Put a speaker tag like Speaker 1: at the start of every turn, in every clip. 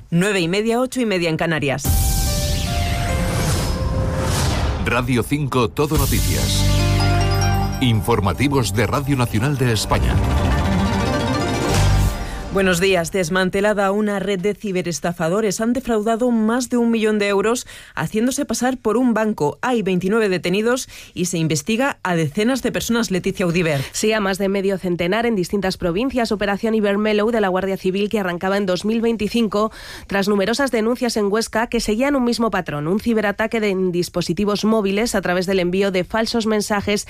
Speaker 1: 9:30, 8:30 en Canarias.
Speaker 2: Radio 5 Todo Noticias. Informativos de Radio Nacional de España.
Speaker 1: Buenos días. Desmantelada una red de ciberestafadores. Han defraudado más de 1 millón de euros haciéndose pasar por un banco. Hay 29 detenidos y se investiga a decenas de personas. Leticia Audiver.
Speaker 3: Sí, a más de medio centenar en distintas provincias. Operación Ibermellow de la Guardia Civil que arrancaba en 2025 tras numerosas denuncias en Huesca que seguían un mismo patrón. Un ciberataque en dispositivos móviles a través del envío de falsos mensajes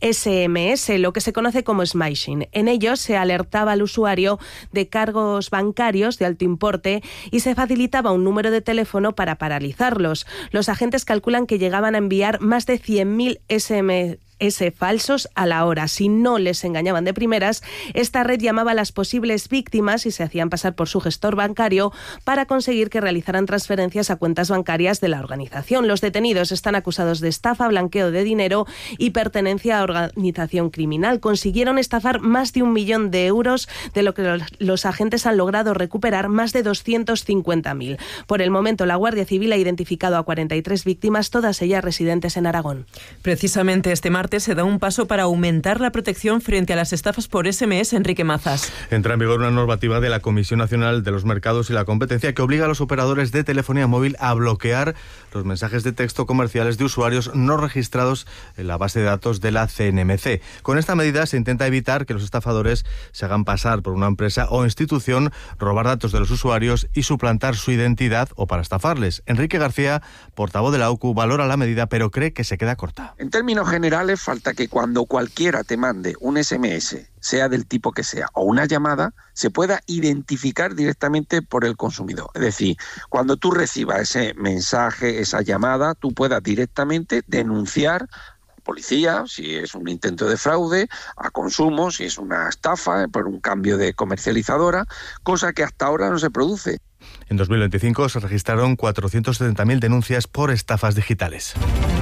Speaker 3: SMS, lo que se conoce como smishing. En ellos se alertaba al usuario de cargos bancarios de alto importe y se facilitaba un número de teléfono para paralizarlos. Los agentes calculan que llegaban a enviar más de 100.000 SMS falsos a la hora. Si no les engañaban de primeras, esta red llamaba a las posibles víctimas y se hacían pasar por su gestor bancario para conseguir que realizaran transferencias a cuentas bancarias de la organización. Los detenidos están acusados de estafa, blanqueo de dinero y pertenencia a organización criminal. Consiguieron estafar más de 1 millón de euros, de lo que los agentes han logrado recuperar más de 250.000. Por el momento, la Guardia Civil ha identificado a 43 víctimas, todas ellas residentes en Aragón.
Speaker 1: Precisamente este martes se da un paso para aumentar la protección frente a las estafas por SMS. Enrique Mazas.
Speaker 4: Entra en vigor una normativa de la Comisión Nacional de los Mercados y la Competencia que obliga a los operadores de telefonía móvil a bloquear los mensajes de texto comerciales de usuarios no registrados en la base de datos de la CNMC. Con esta medida se intenta evitar que los estafadores se hagan pasar por una empresa o institución, robar datos de los usuarios y suplantar su identidad o para estafarles. Enrique García, portavoz de la OCU, valora la medida pero cree que se queda corta.
Speaker 5: En términos generales, falta que cuando cualquiera te mande un SMS, sea del tipo que sea, o una llamada, se pueda identificar directamente por el consumidor. Es decir, cuando tú recibas ese mensaje, esa llamada, tú puedas directamente denunciar a policía si es un intento de fraude, a consumo si es una estafa por un cambio de comercializadora, cosa que hasta ahora no se produce.
Speaker 4: En 2025 se registraron 470.000 denuncias por estafas digitales.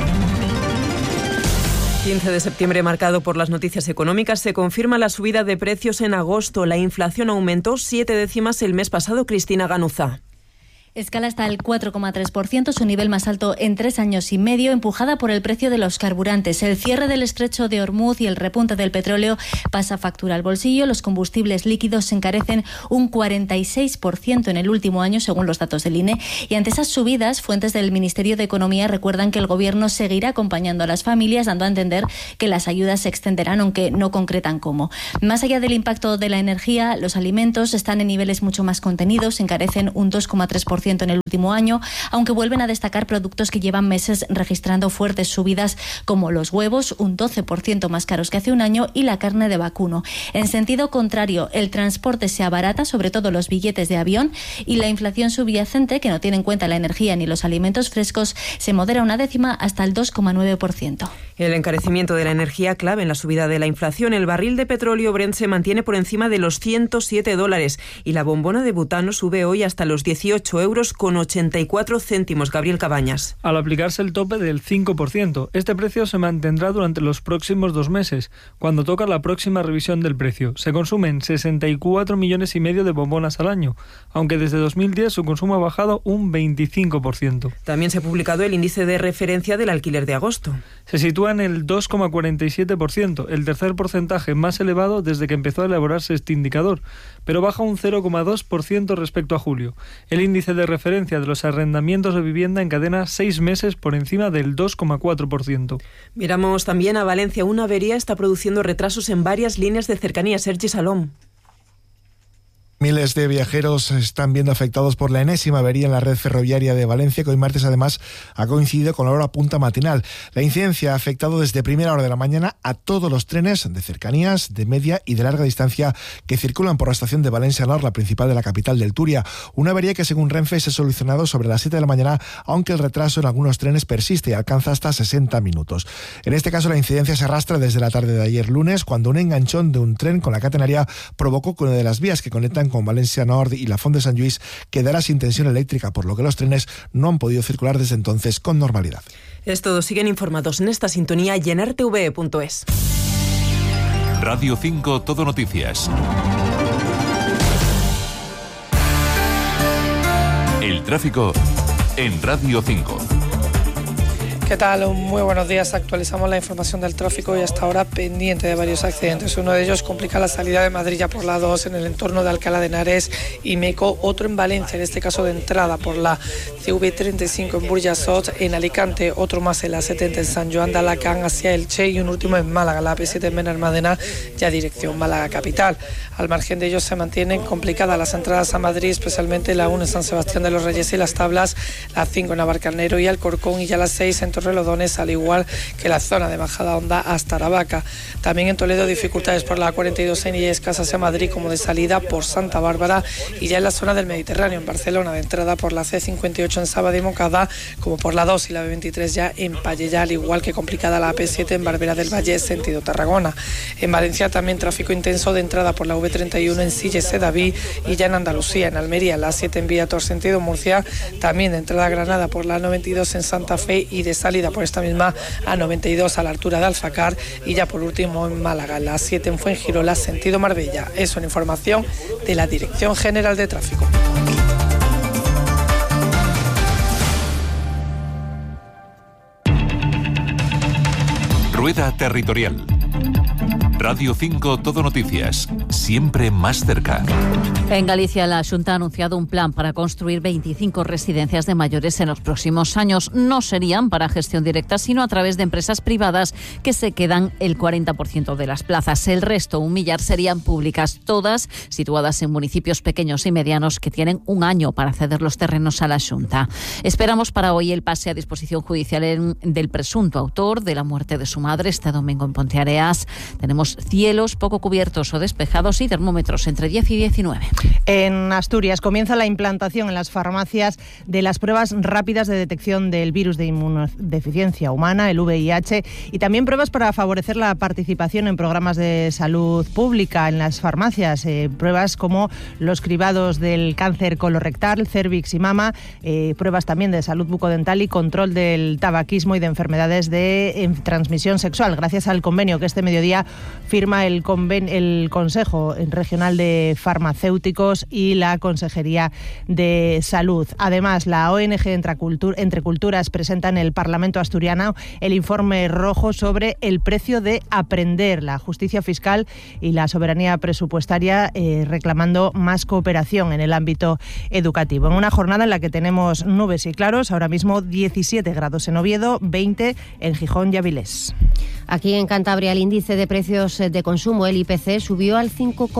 Speaker 1: 15 de septiembre marcado por las noticias económicas. Se confirma la subida de precios en agosto. La inflación aumentó 7 décimas el mes pasado. Cristina Ganuza.
Speaker 6: Escala hasta el 4,3%, su nivel más alto en 3 años y medio, empujada por el precio de los carburantes. El cierre del estrecho de Hormuz y el repunte del petróleo pasa factura al bolsillo. Los combustibles líquidos se encarecen un 46% en el último año, según los datos del INE. Y ante esas subidas, fuentes del Ministerio de Economía recuerdan que el Gobierno seguirá acompañando a las familias, dando a entender que las ayudas se extenderán, aunque no concretan cómo. Más allá del impacto de la energía, los alimentos están en niveles mucho más contenidos, se encarecen un 2,3% en el último año, aunque vuelven a destacar productos que llevan meses registrando fuertes subidas, como los huevos, un 12% más caros que hace un año, y la carne de vacuno. En sentido contrario, el transporte se abarata, sobre todo los billetes de avión, y la inflación subyacente, que no tiene en cuenta la energía ni los alimentos frescos, se modera una décima hasta el 2,9%.
Speaker 1: El encarecimiento de la energía clave en la subida de la inflación. El barril de petróleo Brent se mantiene por encima de los $107 y la bombona de butano sube hoy hasta los 18 euros con 84 céntimos. Gabriel Cabañas.
Speaker 7: Al aplicarse el tope del 5%, este precio se mantendrá durante los próximos 2 meses, cuando toca la próxima revisión del precio. Se consumen 64,5 millones de bombonas al año, aunque desde 2010 su consumo ha bajado un 25%.
Speaker 1: También se ha publicado el índice de referencia del alquiler de agosto.
Speaker 7: Se sitúa en el 2,47%, el tercer porcentaje más elevado desde que empezó a elaborarse este indicador, pero baja un 0,2% respecto a julio. El índice de referencia de los arrendamientos de vivienda encadena 6 meses por encima del 2,4%.
Speaker 1: Miramos también a Valencia. Una avería está produciendo retrasos en varias líneas de cercanía. Sergi Salom.
Speaker 8: Miles de viajeros están viendo afectados por la enésima avería en la red ferroviaria de Valencia, que hoy martes además ha coincidido con la hora punta matinal. La incidencia ha afectado desde primera hora de la mañana a todos los trenes de cercanías, de media y de larga distancia que circulan por la estación de Valencia Nord, la principal de la capital del Túria. Una avería que según Renfe se ha solucionado sobre las 7 de la mañana, aunque el retraso en algunos trenes persiste y alcanza hasta 60 minutos. En este caso la incidencia se arrastra desde la tarde de ayer lunes, cuando un enganchón de un tren con la catenaria provocó que una de las vías que conectan con Valencia Nord y la Font de Sant Lluís quedará sin tensión eléctrica, por lo que los trenes no han podido circular desde entonces con normalidad.
Speaker 1: Es todo. Siguen informados en esta sintonía y en rtve.es.
Speaker 2: Radio 5 Todo Noticias. tráfico en Radio 5.
Speaker 9: ¿Qué tal? Muy buenos días. Actualizamos la información del tráfico y hasta ahora pendiente de varios accidentes. Uno de ellos complica la salida de Madrid ya por la 2 en el entorno de Alcalá de Henares y Meco. Otro en Valencia, en este caso de entrada por la CV35 en Burjasot. En Alicante, otro más en la 70 en San Joan de Alacant hacia Elche y un último en Málaga, la P7 en Benalmádena, ya dirección Málaga capital. Al margen de ellos se mantienen complicadas las entradas a Madrid, especialmente la 1 en San Sebastián de los Reyes y Las Tablas, la 5 en Navalcarnero y Alcorcón y ya la 6 en Torrelodones, al igual que la zona de Majadahonda hasta Aravaca. También en Toledo dificultades por la 42 en Illescas hacia Madrid como de salida por Santa Bárbara y ya en la zona del Mediterráneo en Barcelona de entrada por la C58 en Sábado y Moncada como por la 2 y la B23 ya en Pallejà, al igual que complicada la AP7 en Barbera del Valle sentido Tarragona. En Valencia también tráfico intenso de entrada por la V31 en Silla-Sedaví y ya en Andalucía, en Almería, la 7 en Villator sentido Murcia, también de entrada a Granada por la 92 en Santa Fe y de salida por esta misma A92 a la altura de Alfacar y ya por último en Málaga, la 7 en Fuengirola sentido Marbella. Eso en información de la Dirección General de Tráfico.
Speaker 2: Rueda Territorial. Radio 5 Todo Noticias, siempre más cerca.
Speaker 10: En Galicia, la Xunta ha anunciado un plan para construir 25 residencias de mayores en los próximos años. No serían para gestión directa, sino a través de empresas privadas que se quedan el 40% de las plazas. El resto, 1 millar, serían públicas, todas situadas en municipios pequeños y medianos que tienen un año para ceder los terrenos a la Xunta. Esperamos para hoy el pase a disposición judicial del presunto autor de la muerte de su madre este domingo en Ponteareas. Tenemos cielos poco cubiertos o despejados y termómetros entre 10 y 19.
Speaker 11: En Asturias comienza la implantación en las farmacias de las pruebas rápidas de detección del virus de inmunodeficiencia humana, el VIH, y también pruebas para favorecer la participación en programas de salud pública en las farmacias. Pruebas como los cribados del cáncer colorectal, cervix y mama, pruebas también de salud bucodental y control del tabaquismo y de enfermedades de transmisión sexual, gracias al convenio que este mediodía firma el Consejo Regional de Farmacéuticos y la Consejería de Salud. Además, la ONG Entre Culturas presenta en el Parlamento asturiano el informe rojo sobre el precio de aprender, la justicia fiscal y la soberanía presupuestaria, reclamando más cooperación en el ámbito educativo. En una jornada en la que tenemos nubes y claros, ahora mismo 17 grados en Oviedo, 20 en Gijón y Avilés.
Speaker 12: Aquí en Cantabria el índice de precios de consumo, el IPC, subió al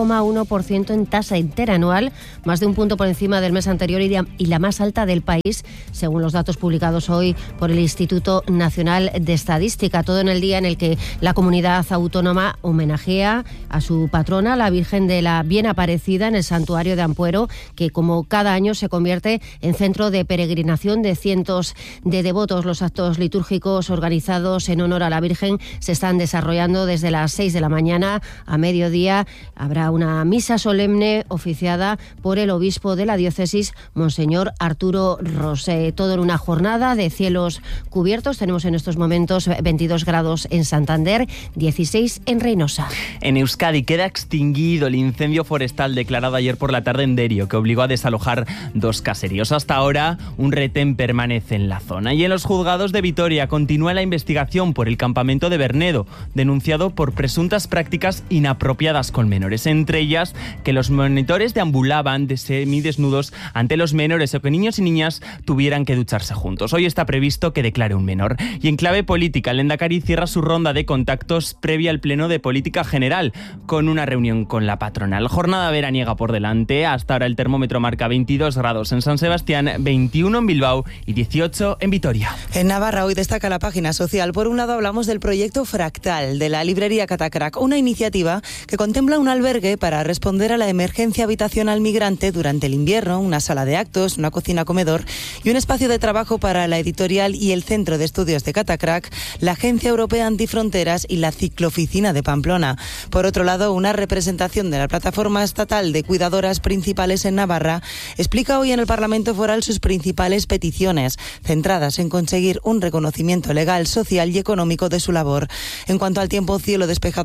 Speaker 12: 5,1% en tasa interanual, más de un punto por encima del mes anterior y la más alta del país, según los datos publicados hoy por el Instituto Nacional de Estadística. Todo en el día en el que la comunidad autónoma homenajea a su patrona, la Virgen de la Bien Aparecida, en el santuario de Ampuero, que como cada año se convierte en centro de peregrinación de cientos de devotos. Los actos litúrgicos organizados en honor a la Virgen se están desarrollando desde las 6 de la mañana a mediodía. Habrá una misa solemne oficiada por el obispo de la diócesis, Monseñor Arturo Rosé. Todo en una jornada de cielos cubiertos. Tenemos en estos momentos 22 grados en Santander, 16 en Reynosa.
Speaker 13: En Euskadi queda extinguido el incendio forestal declarado ayer por la tarde en Derio, que obligó a desalojar 2 caseríos. Hasta ahora, un retén permanece en la zona. Y en los juzgados de Vitoria continúa la investigación por el campamento de Bernedo, denunciado por presuntas prácticas inapropiadas con menores, entre ellas que los monitores deambulaban de semidesnudos ante los menores o que niños y niñas tuvieran que ducharse juntos. Hoy está previsto que declare un menor. Y en clave política, el Lehendakari cierra su ronda de contactos previa al Pleno de Política General, con una reunión con la patronal. Jornada veraniega por delante. Hasta ahora el termómetro marca 22 grados en San Sebastián, 21 en Bilbao y 18 en Vitoria.
Speaker 14: En Navarra hoy destaca la página social. Por un lado hablamos del proyecto Fractal de la librería Catacrac, una iniciativa que contempla un albergue para responder a la emergencia habitacional migrante durante el invierno, una sala de actos, una cocina-comedor y un espacio de trabajo para la editorial y el Centro de Estudios de Catacrac, la Agencia Europea Antifronteras y la Ciclooficina de Pamplona. Por otro lado, una representación de la Plataforma Estatal de Cuidadoras Principales en Navarra explica hoy en el Parlamento Foral sus principales peticiones, centradas en conseguir un reconocimiento legal, social y económico de su labor. En cuanto al tiempo, cielo despejado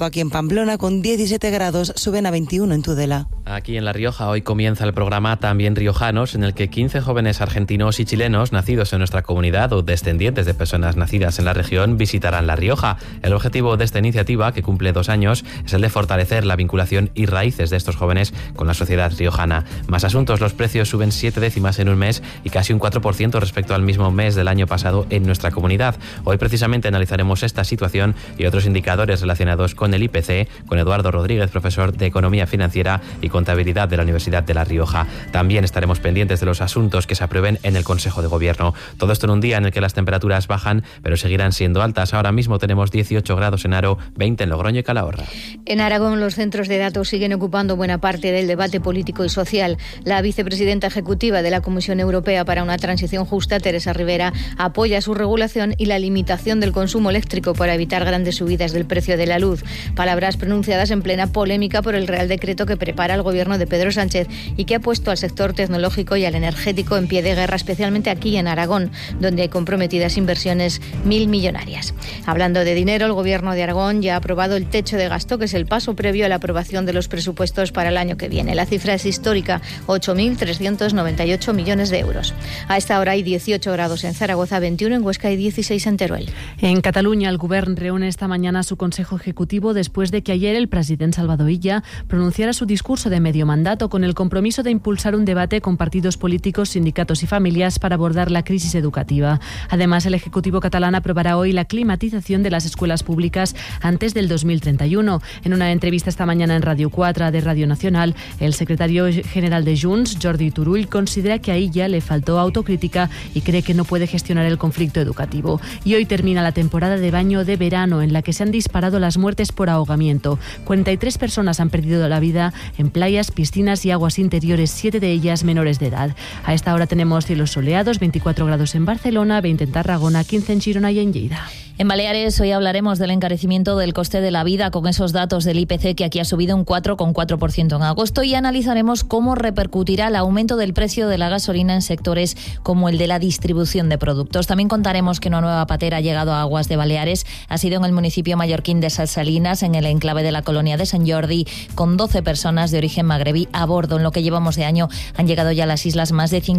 Speaker 14: aquí en Pamplona, con 17 grados, suben a 21 en Tudela.
Speaker 15: Aquí en La Rioja hoy comienza el programa También Riojanos, en el que 15 jóvenes argentinos y chilenos nacidos en nuestra comunidad o descendientes de personas nacidas en la región visitarán La Rioja. El objetivo de esta iniciativa, que cumple 2 años, es el de fortalecer la vinculación y raíces de estos jóvenes con la sociedad riojana. Más asuntos: los precios suben 7 décimas en un mes y casi un 4% respecto al mismo mes del año pasado en nuestra comunidad. Hoy precisamente analizaremos esta situación y otros indicadores relacionados con el IPC con Eduardo Rodríguez, profesor de Economía Financiera y Contabilidad de la Universidad de La Rioja. También estaremos pendientes de los asuntos que se aprueben en el Consejo de Gobierno. Todo esto en un día en el que las temperaturas bajan, pero seguirán siendo altas. Ahora mismo tenemos 18 grados en Haro, 20 en Logroño y Calahorra.
Speaker 16: En Aragón, los centros de datos siguen ocupando buena parte del debate político y social. La vicepresidenta ejecutiva de la Comisión Europea para una Transición Justa, Teresa Rivera, apoya su regulación y la limitación del consumo eléctrico para evitar grandes subidas del precio de la luz. Palabras pronunciadas en plena polémica por el Real Decreto que prepara el gobierno de Pedro Sánchez y que ha puesto al sector tecnológico y al energético en pie de guerra, especialmente aquí en Aragón, donde hay comprometidas inversiones millonarias. Hablando de dinero, el gobierno de Aragón ya ha aprobado el techo de gasto, que es el paso previo a la aprobación de los presupuestos para el año que viene. La cifra es histórica, 8.398 millones de euros. A esta hora hay 18 grados en Zaragoza, 21 en Huesca y 16 en Teruel.
Speaker 3: En Cataluña, el Govern reúne esta mañana su Consejo Ejecutivo después de que ayer el presidente Salvador Illa pronunciara su discurso de medio mandato con el compromiso de impulsar un debate con partidos políticos, sindicatos y familias para abordar la crisis educativa. Además, el Ejecutivo catalán aprobará hoy la climatización de las escuelas públicas antes del 2031. En una entrevista esta mañana en Radio 4 de Radio Nacional, el secretario general de Junts, Jordi Turull, considera que a Illa le faltó autocrítica y cree que no puede gestionar el conflicto educativo. Y hoy termina la temporada de baño de verano, en la que se han disparado las muertes por ahogamiento. 43 personas han perdido la vida en playas, piscinas y aguas interiores, 7 de ellas menores de edad. A esta hora tenemos cielos soleados, 24 grados en Barcelona, 20 en Tarragona, 15 en Girona y en Lleida.
Speaker 6: En Baleares hoy hablaremos del encarecimiento del coste de la vida con esos datos del IPC, que aquí ha subido un 4,4% en agosto, y analizaremos cómo repercutirá el aumento del precio de la gasolina en sectores como el de la distribución de productos. También contaremos que una nueva patera ha llegado a aguas de Baleares. Ha sido en el municipio mallorquín de Salsalinas, en el enclave de la colonia de Sant Jordi, con 12 personas de origen magrebí a bordo. En lo que llevamos de año han llegado ya a las islas más de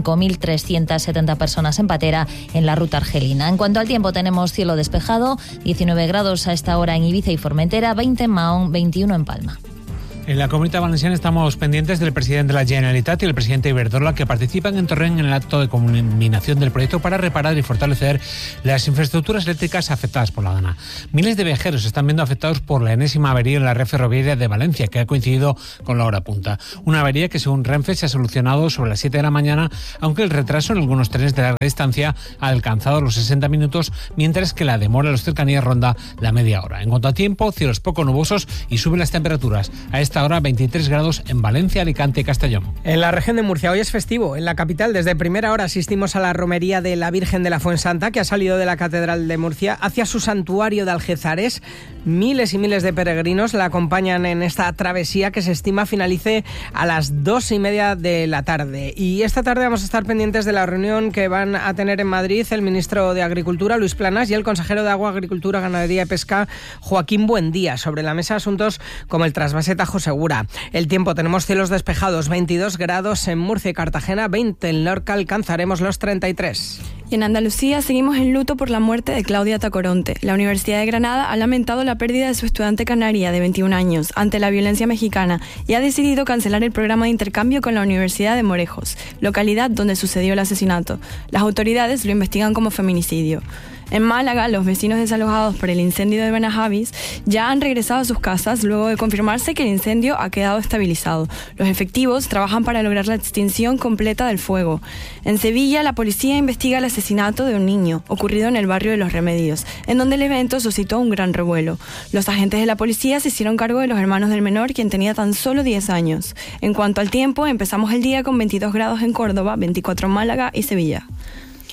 Speaker 6: 5.370 personas en patera en la ruta argelina. En cuanto al tiempo, tenemos cielo despejado, 19 grados a esta hora en Ibiza y Formentera, 20 en Mahón, 21 en Palma.
Speaker 17: En la Comunitat Valenciana estamos pendientes del presidente de la Generalitat y el presidente Iberdrola, que participan en Torrent en el acto de culminación del proyecto para reparar y fortalecer las infraestructuras eléctricas afectadas por la Dana. Miles de viajeros están viendo afectados por la enésima avería en la red ferroviaria de Valencia, que ha coincidido con la hora punta. Una avería que, según Renfe, se ha solucionado sobre las 7 de la mañana, aunque el retraso en algunos trenes de larga distancia ha alcanzado los 60 minutos, mientras que la demora en las cercanías ronda la media hora. En cuanto a tiempo, cielos poco nubosos y suben las temperaturas. A esta hora 23 grados en Valencia, Alicante y Castellón.
Speaker 18: En la región de Murcia hoy es festivo. En la capital, desde primera hora asistimos a la romería de la Virgen de la Fuensanta, que ha salido de la Catedral de Murcia hacia su santuario de Algézares. Miles y miles de peregrinos la acompañan en esta travesía, que se estima finalice a las 2:30 de la tarde. Y esta tarde vamos a estar pendientes de la reunión que van a tener en Madrid el ministro de Agricultura, Luis Planas, y el consejero de Agua, Agricultura, Ganadería y Pesca, Joaquín Buendía. Sobre la mesa asuntos como el trasvase Tajo Segura. El tiempo, tenemos cielos despejados, 22 grados en Murcia y Cartagena, 20 en Lorca, alcanzaremos los 33.
Speaker 19: Y en Andalucía seguimos en luto por la muerte de Claudia Tacoronte. La Universidad de Granada ha lamentado la pérdida de su estudiante canaria de 21 años ante la violencia mexicana y ha decidido cancelar el programa de intercambio con la Universidad de Morejos, localidad donde sucedió el asesinato. Las autoridades lo investigan como feminicidio. En Málaga, los vecinos desalojados por el incendio de Benahavis ya han regresado a sus casas luego de confirmarse que el incendio ha quedado estabilizado. Los efectivos trabajan para lograr la extinción completa del fuego. En Sevilla, la policía investiga el asesinato de un niño ocurrido en el barrio de Los Remedios, en donde el evento suscitó un gran revuelo. Los agentes de la policía se hicieron cargo de los hermanos del menor, quien tenía tan solo 10 años. En cuanto al tiempo, empezamos el día con 22 grados en Córdoba, 24 en Málaga y Sevilla.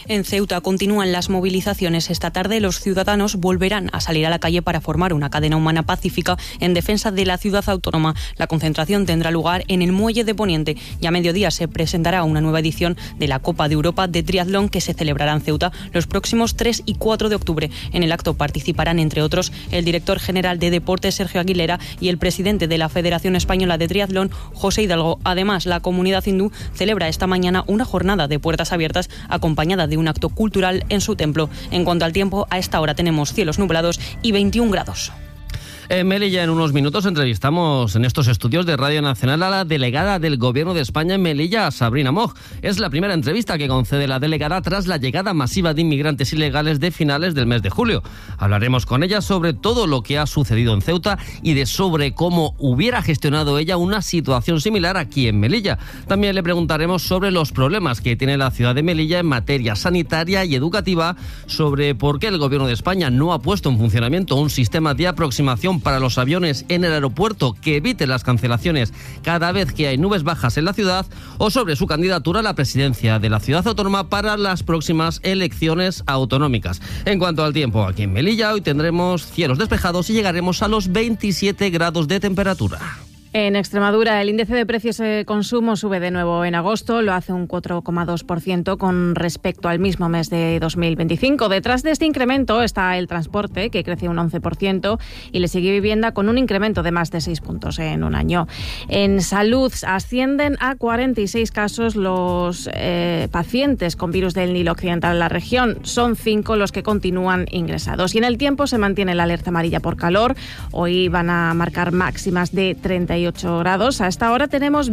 Speaker 20: En Ceuta continúan las movilizaciones. Esta tarde los ciudadanos volverán a salir a la calle para formar una cadena humana pacífica en defensa de la ciudad autónoma. La concentración tendrá lugar en el Muelle de Poniente y a mediodía se presentará una nueva edición de la Copa de Europa de Triatlón que se celebrará en Ceuta los próximos 3 y 4 de octubre. En el acto participarán, entre otros, el director general de Deportes, Sergio Aguilera, y el presidente de la Federación Española de Triatlón, José Hidalgo. Además, la comunidad hindú celebra esta mañana una jornada de puertas abiertas acompañada de un acto cultural en su templo. En cuanto al tiempo, a esta hora tenemos cielos nublados y 21 grados.
Speaker 21: En Melilla, en unos minutos, entrevistamos en estos estudios de Radio Nacional a la delegada del Gobierno de España en Melilla, Sabrina Moj. Es la primera entrevista que concede la delegada tras la llegada masiva de inmigrantes ilegales de finales del mes de julio. Hablaremos con ella sobre todo lo que ha sucedido en Ceuta y sobre cómo hubiera gestionado ella una situación similar aquí en Melilla. También le preguntaremos sobre los problemas que tiene la ciudad de Melilla en materia sanitaria y educativa, sobre por qué el Gobierno de España no ha puesto en funcionamiento un sistema de aproximación para los aviones en el aeropuerto que evite las cancelaciones cada vez que hay nubes bajas en la ciudad, o sobre su candidatura a la presidencia de la ciudad autónoma para las próximas elecciones autonómicas. En cuanto al tiempo, aquí en Melilla hoy tendremos cielos despejados y llegaremos a los 27 grados de temperatura.
Speaker 3: En Extremadura, el índice de precios de consumo sube de nuevo en agosto, lo hace un 4,2% con respecto al mismo mes de 2025. Detrás de este incremento está el transporte, que crece un 11%, y le sigue vivienda con un incremento de más de 6 puntos en un año. En salud, ascienden a 46 casos los pacientes con virus del Nilo Occidental en la región. Son 5 los que continúan ingresados. Y en el tiempo se mantiene la alerta amarilla por calor. Hoy van a marcar máximas de 38 grados. A esta hora tenemos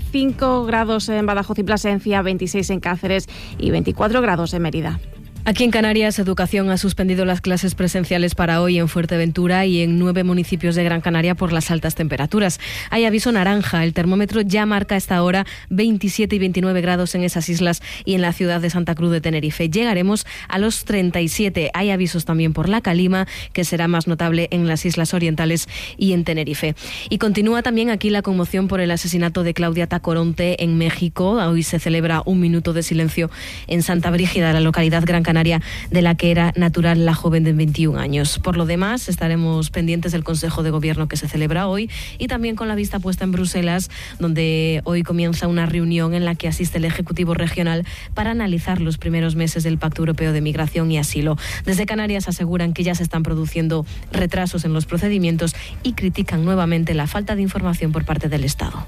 Speaker 3: 25 grados en Badajoz y Plasencia, 26 en Cáceres y 24 grados en Mérida.
Speaker 22: Aquí en Canarias, Educación ha suspendido las clases presenciales para hoy en Fuerteventura y en 9 municipios de Gran Canaria por las altas temperaturas. Hay aviso naranja. El termómetro ya marca a esta hora 27 y 29 grados en esas islas y en la ciudad de Santa Cruz de Tenerife. Llegaremos a los 37. Hay avisos también por la calima, que será más notable en las islas orientales y en Tenerife. Y continúa también aquí la conmoción por el asesinato de Claudia Tacoronte en México. Hoy se celebra un minuto de silencio en Santa Brígida, la localidad Gran Canaria, de la que era natural la joven de 21 años. Por lo demás, estaremos pendientes del Consejo de Gobierno que se celebra hoy y también con la vista puesta en Bruselas, donde hoy comienza una reunión en la que asiste el Ejecutivo Regional para analizar los primeros meses del Pacto Europeo de Migración y Asilo. Desde Canarias aseguran que ya se están produciendo retrasos en los procedimientos y critican nuevamente la falta de información por parte del Estado.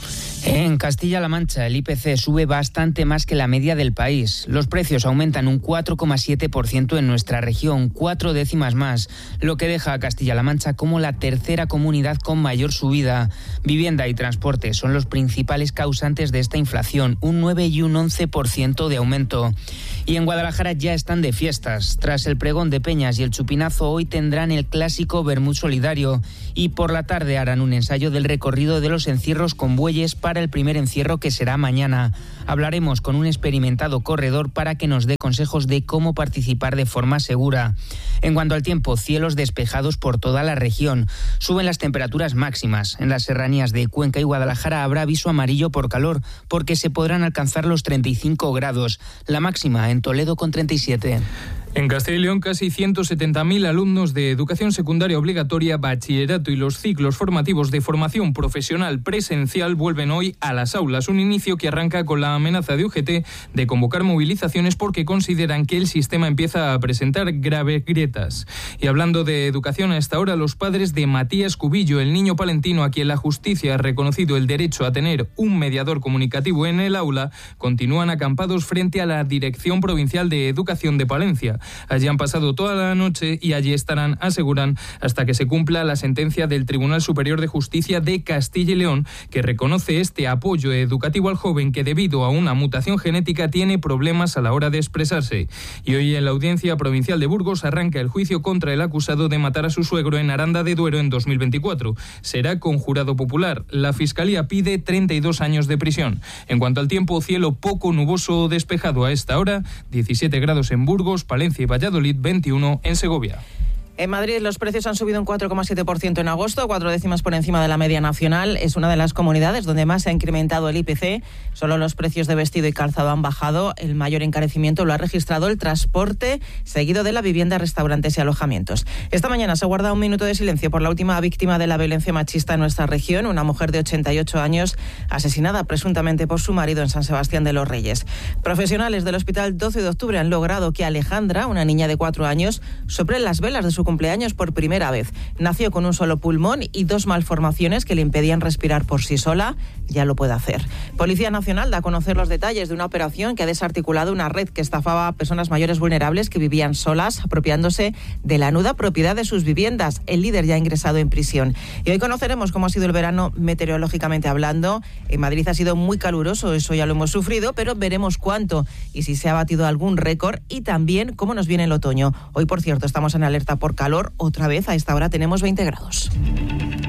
Speaker 23: En Castilla-La Mancha, el IPC sube bastante más que la media del país. Los precios aumentan un 4,7% en nuestra región, 4 décimas más, lo que deja a Castilla-La Mancha como la tercera comunidad con mayor subida. Vivienda y transporte son los principales causantes de esta inflación, un 9 y un 11% de aumento. Y en Guadalajara ya están de fiestas. Tras el pregón de Peñas y el chupinazo, hoy tendrán el clásico vermut solidario y por la tarde harán un ensayo del recorrido de los encierros con bueyes para el primer encierro, que será mañana. Hablaremos con un experimentado corredor para que nos dé consejos de cómo participar de forma segura. En cuanto al tiempo, cielos despejados por toda la región. Suben las temperaturas máximas. En las serranías de Cuenca y Guadalajara habrá aviso amarillo por calor, porque se podrán alcanzar los 35 grados. La máxima en Toledo con 37.
Speaker 24: En Castilla y León, casi 170.000 alumnos de educación secundaria obligatoria, bachillerato y los ciclos formativos de formación profesional presencial vuelven hoy a las aulas. Un inicio que arranca con la amenaza de UGT de convocar movilizaciones porque consideran que el sistema empieza a presentar graves grietas. Y hablando de educación, a esta hora los padres de Matías Cubillo, el niño palentino a quien la justicia ha reconocido el derecho a tener un mediador comunicativo en el aula, continúan acampados frente a la Dirección Provincial de Educación de Palencia. Allí han pasado toda la noche y allí estarán, aseguran, hasta que se cumpla la sentencia del Tribunal Superior de Justicia de Castilla y León, que reconoce este apoyo educativo al joven que debido a una mutación genética tiene problemas a la hora de expresarse. Y hoy en la Audiencia Provincial de Burgos arranca el juicio contra el acusado de matar a su suegro en Aranda de Duero en 2024. Será con jurado popular. La Fiscalía pide 32 años de prisión. En cuanto al tiempo, cielo poco nuboso o despejado a esta hora, 17 grados en Burgos, Palencia y Valladolid, 21 en Segovia.
Speaker 4: En Madrid los precios han subido un 4,7% en agosto, 4 décimas por encima de la media nacional. Es una de las comunidades donde más se ha incrementado el IPC. Solo los precios de vestido y calzado han bajado. El mayor encarecimiento lo ha registrado el transporte, seguido de la vivienda, restaurantes y alojamientos. Esta mañana se guarda un minuto de silencio por la última víctima de la violencia machista en nuestra región, una mujer de 88 años asesinada presuntamente por su marido en San Sebastián de los Reyes. Profesionales del Hospital 12 de Octubre han logrado que Alejandra, una niña de 4 años, sople las velas de su cumpleaños por primera vez. Nació con un solo pulmón y 2 malformaciones que le impedían respirar por sí sola. Ya lo puede hacer. Policía Nacional da a conocer los detalles de una operación que ha desarticulado una red que estafaba a personas mayores vulnerables que vivían solas, apropiándose de la nuda propiedad de sus viviendas. El líder ya ha ingresado en prisión. Y hoy conoceremos cómo ha sido el verano meteorológicamente hablando. En Madrid ha sido muy caluroso, eso ya lo hemos sufrido, pero veremos cuánto y si se ha batido algún récord, y también cómo nos viene el otoño. Hoy, por cierto, estamos en alerta por calor. Otra vez a esta hora tenemos 20 grados.